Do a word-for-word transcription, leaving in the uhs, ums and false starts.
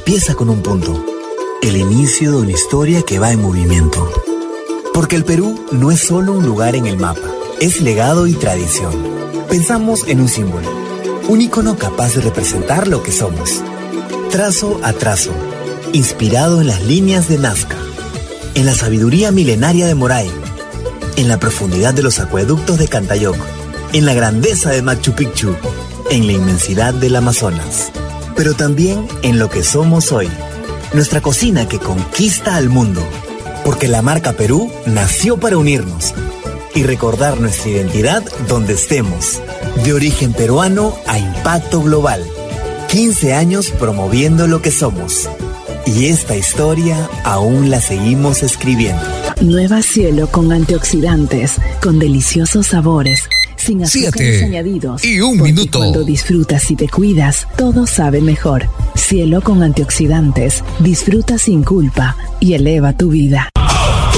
empieza con un punto, el inicio de una historia que va en movimiento. Porque el Perú no es solo un lugar en el mapa, es legado y tradición. Pensamos en un símbolo, un icono capaz de representar lo que somos. Trazo a trazo, inspirado en las líneas de Nazca, en la sabiduría milenaria de Moray, en la profundidad de los acueductos de Cantayoc, en la grandeza de Machu Picchu, en la inmensidad del Amazonas, pero también en lo que somos hoy, nuestra cocina que conquista al mundo, porque la marca Perú nació para unirnos y recordar nuestra identidad donde estemos, de origen peruano a impacto global, quince años promoviendo lo que somos, y esta historia aún la seguimos escribiendo. Nueva Cielo con antioxidantes, con deliciosos sabores, sin azúcares Siete añadidos. y un Porque minuto. Cuando disfrutas y te cuidas, todo sabe mejor. Cielo con antioxidantes, disfruta sin culpa y eleva tu vida.